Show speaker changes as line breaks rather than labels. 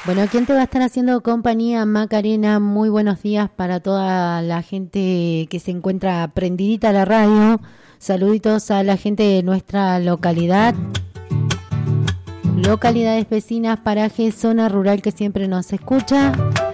Bueno, ¿quién te va a estar haciendo compañía? Macarena, muy buenos días para toda la gente que se encuentra prendidita a la radio. Saluditos a la gente de nuestra localidad. Localidades vecinas, parajes, zona rural que siempre nos escucha.